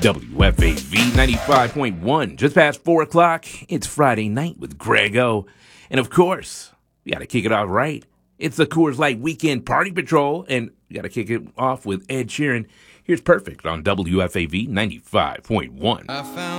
WFAV 95.1, just past 4 o'clock. It's Friday night with Greg O. And of course, we got to kick it off right. It's the Coors Light Weekend Party Patrol, and we got to kick it off with Ed Sheeran. Here's Perfect on WFAV 95.1. I found